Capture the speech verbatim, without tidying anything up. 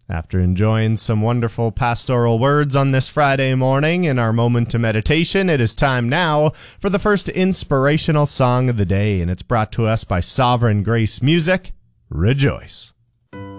After enjoying some wonderful pastoral words on this Friday morning in our moment of meditation, it is time now for the first inspirational song of the day, and it's brought to us by Sovereign Grace Music. Rejoice.